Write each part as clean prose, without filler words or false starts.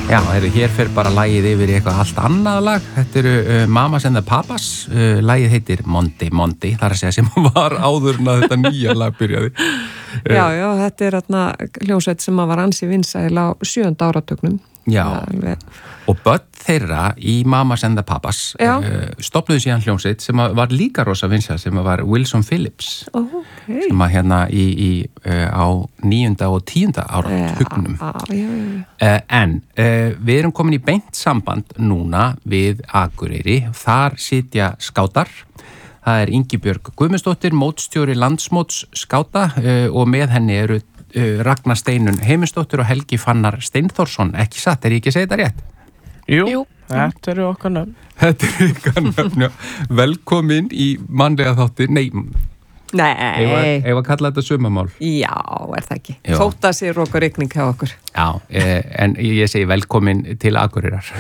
Já, hér fer bara lagið yfir í eitthvað allt annað lag. Þetta eru Mamas and the Papas. Lagið heitir Monday Monday, þar að segja sem var áður en að þetta nýja lag byrjaði. Já, þetta er hljómsveit sem var ansi vinsæl á 7. áratugnum. Já, og börn þeirra í Mamas and the Papas stofnuðu síðan hljómsveit sem var líka rosa vinsæl, sem var Wilson Phillips. Okay. Sem var hérna á 9. og 10. áratugnum. En við erum komin í beint samband núna við Akureyri. Þar sitja skátar. Það er Ingibjörg Guðmundsdóttir, mótstjóri landsmóts skáta og með henni eru Ragnar Steinun Heimisdóttir og Helgi Fannar Steinþórsson. Ekki satt, ég ekki að segja þetta rétt? Jú. Þetta eru okkar nöfn. Þetta eru okkar nöfn, já. Velkomin í mannlega þáttir. Nei. Ef að kalla þetta sumamál. Já, það ekki. Þótt að sé rók og rigning hjá okkur. Já, en ég segi velkomin til Akureyrar.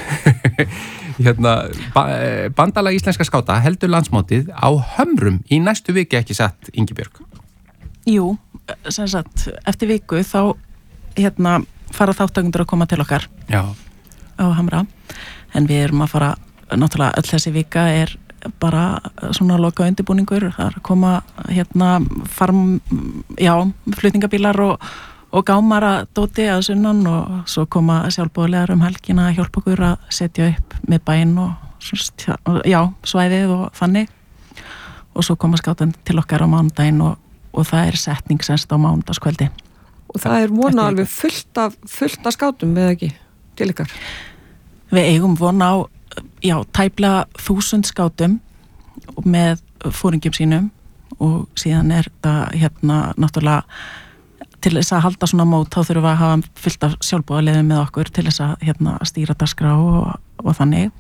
Bandalag íslenska skáta heldur landsmótið á Hömrum í næstu viki, ekki satt, Ingibjörg? Jú, sem sagt, eftir viku þá fara þáttakundur að koma til okkar á Hamra, en við erum að fara, náttúrulega öll þessi vika er bara svona loka undirbúningur, það er að koma flutningabílar og gámar að dóti að sunnan og svo koma sjálfboðaliðar helgina að hjálpa okkur að setja upp með bæinn og svæðið og þannig, og svo koma skátan til okkar á mánudaginn og það er setning semst á mánudagskvöldi. Og það er vona alveg fullt af skátum, eða ekki, til ykkar? Við eigum vona á, tæplega 1000 skátum með fóringjum sínum og síðan er þetta náttúrulega til þess að halda svona mót, þá þurfum við að hafa fullt af sjálfboðaliðum með okkur til þess að stýra dagskrá og þannig.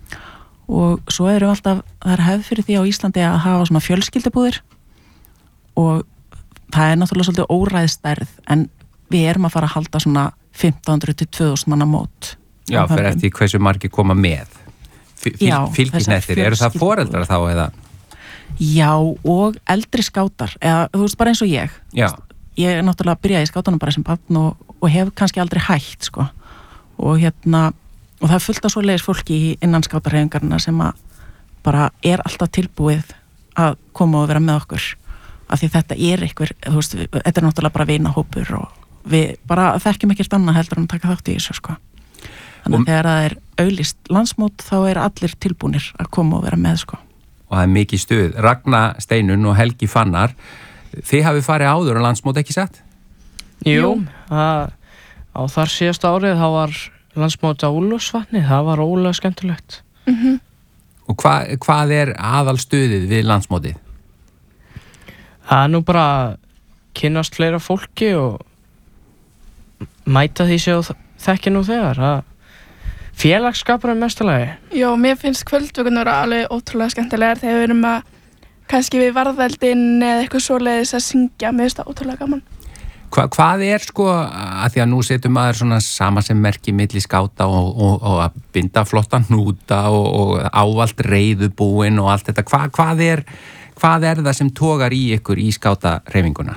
Og svo eru alltaf, það er hefð fyrir því á Íslandi að hafa svona fjölskyldubúðir og það er náttúrulega svolítið óræðstærð, en við erum að fara að halda svona 1500 til 2000 manna mót. Já, fyrir eftir hversu margir koma með. Fylgisnettir, eru það foreldrar þá eða? Já, og eldri skátar, eða þú veist bara eins og ég. Já. Ég náttúrulega byrjaði í skátunum bara sem barn og hef kannski aldrei hætt, sko. Og og það er fullt af svoleiðis fólki innan skátarhefingarna sem að bara er alltaf tilbúið að koma og vera með okkur. Af því þetta er þú veist, þetta er náttúrulega bara vinahópur og við bara þekkjum ekkert annað heldur en taka þátt í þessu, sko. Þannig að þegar það er auglýst landsmót þá er allir tilbúnir að koma og vera með, sko. Og það er mikið stuð. Ragnar Steinun og Helgi Fannar, þið hafið farið áður á landsmót, ekki satt? Jú, á þar síðasta árið þá var landsmót á Úlfarsvatni, það var ólega skemmtilegt. Og hvað er aðalstuðið við landsmótið? Það er nú bara að kynnast fleira fólki og mæta því sem þekki nú þegar. Félagsskapur er mestalagi. Já, mér finnst kvöldvökunar alveg ótrúlega skemmtilegar þegar við erum kannski við varðveldin eða eitthvað svoleiðis að syngja. Mér finnst það ótrúlega gaman. Hvað er að því að nú setur maður svona sama sem merki milli skáta og að binda flottan hnúta og ávalt reiðubúin og allt þetta. Hvað er það sem togar í ykkur í skátahreyfinguna?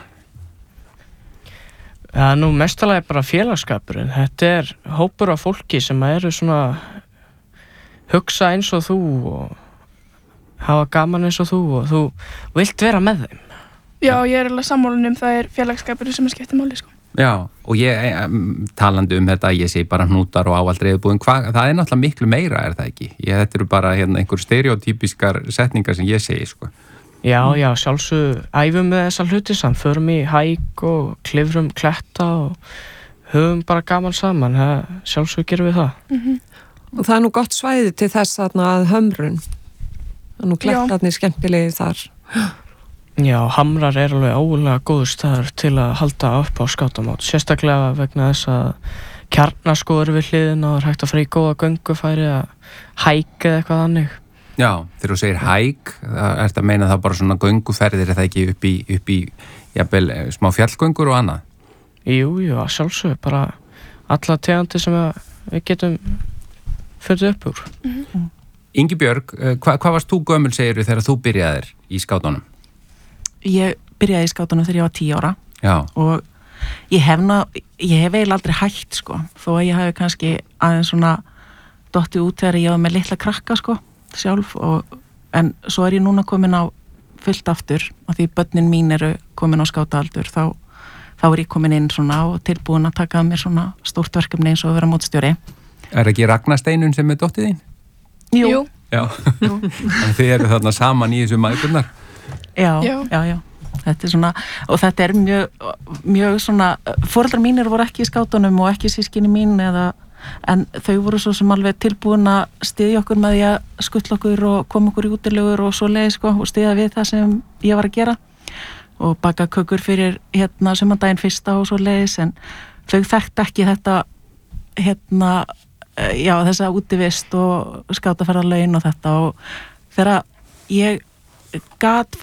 Já, nú mestalagi bara félagsskapurinn. Þetta er hópur af fólki sem eru svona hugsa eins og þú og hafa gaman eins og þú vilt vera með þeim. Já, ég er alveg sammálun það er félagsskapurinn sem skiptir máli, sko. Já, og ég talandi þetta, ég segi bara hnútar og ávalt reiðubúin, það er náttúrulega miklu meira, er það ekki? Þetta eru bara einhver stereotypískar setningar sem ég segi, sko. Já, sjálfsög æfum við þessa hluti saman, förum í hæk og klifrum kletta og höfum bara gaman saman, sjálfsög gerum við það. Og það er nú gott svæði til þess að Hömrun, það er nú klettarnir skemmtilegi þar. Já, Hamrar er alveg ólega góður staður til að halda upp á skátamót, sérstaklega vegna þess að kjarnaskóður við hliðina og það er hægt að fara í góða göngufæri að hæk eða eitthvað þannig. Já, þegar þú segir hæk, það ert að meina það bara svona gönguferðir, er það ekki upp í jafnvel smá fjallgöngur og annað? Jú, sjálfsög, bara alla tegandi sem við getum fundið upp úr. Ingibjörg, hvað varst þú gömul, segirðu, þegar þú byrjaðir í skátunum? Ég byrjaði í skátunum þegar ég var 10 ára. Já. Og ég hef eiginlega aldrei hægt sko, þó að ég hafi kannski aðeins svona dottið út þegar ég var með litla krakka sko, sjálf en svo ég núna komin á fullt aftur af því börnin mín eru komin á skátaaldur þá ég komin inn svona og tilbúin að taka að mér svona stórt verkefni eins og að vera mótstjóri. Ekki Ragnar Steinun sem dóttið þín? Jú. Já, þannig þið eru þarna saman í þessu mæðurnar? Já. Þetta svona, og þetta mjög svona, foreldrar mínir voru ekki í skátunum og ekki sískinni mín en þau voru svo sem alveg tilbúin að styðja okkur með því að skuttla okkur og koma okkur í útilegur og svo leið sko og styðja við það sem ég var að gera og baka kökur fyrir sumardaginn fyrsta og svo leiðis en þau þekkti ekki þetta þessa útivist og skátaferðarlaun og þetta og þegar ég gat